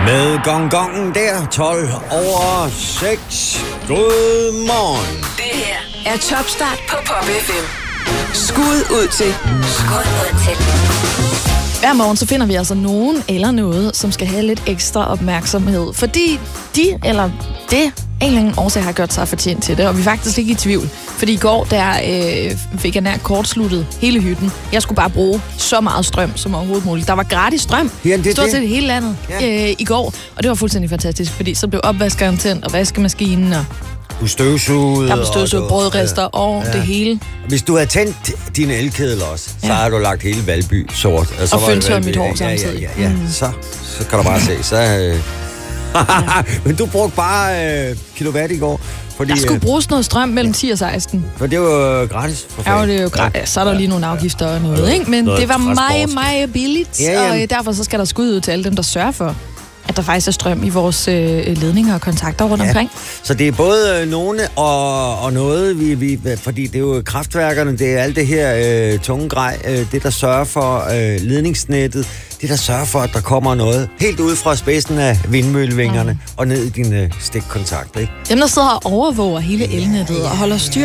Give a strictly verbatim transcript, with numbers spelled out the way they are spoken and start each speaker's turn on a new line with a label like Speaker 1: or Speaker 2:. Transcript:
Speaker 1: Med gongongen der, tolv over seks. Godmorgen.
Speaker 2: Det her er Topstart på Pop F M. Skud ud til. Skud ud til.
Speaker 3: Hver morgen så finder vi altså nogen eller noget, som skal have lidt ekstra opmærksomhed. Fordi de eller det en eller anden årsag har gjort sig fortjent til det, og vi er faktisk ikke i tvivl. Fordi i går, der øh, fik jeg nær kortsluttet hele hytten. Jeg skulle bare bruge så meget strøm som overhovedet muligt. Der var gratis strøm,
Speaker 1: ja, det,
Speaker 3: stort
Speaker 1: det.
Speaker 3: set hele landet ja. øh, i går. Og det var fuldstændig fantastisk, fordi så blev opvaskeren tændt, og vaskemaskinen, og
Speaker 1: du støvsugede.
Speaker 3: der blev støvsuget, brødrester og ja. det hele.
Speaker 1: Hvis du havde tændt din elkedel også, så ja. har du lagt hele Valby sort.
Speaker 3: Og, og føntørret mit hår samtidig.
Speaker 1: Ja, ja, ja, ja. Mm. Så, så kan du bare se. Så, øh... Men du brugte bare øh, kilowatt i går. Fordi,
Speaker 3: der skulle bruges noget strøm mellem ti og seksten.
Speaker 1: For det var jo gratis. For
Speaker 3: ja, det er jo gratis. Ja, så er der lige nogle afgifter og noget, ikke? Men noget det var meget, meget billigt. Ja, og derfor så skal der skud ud til alle dem, der sørger for, at der faktisk er strøm i vores øh, ledninger og kontakter rundt ja. omkring.
Speaker 1: Så det er både øh, nogle og, og noget, vi, vi, fordi det er jo kraftværkerne, det er alt det her øh, tunge grej, øh, det der sørger for øh, ledningsnettet, det der sørger for, at der kommer noget helt ud fra spidsen af vindmøllevingerne mm. og ned i dine stikkontakter, ikke?
Speaker 3: Dem, der sidder og overvåger hele elnettet og holder styr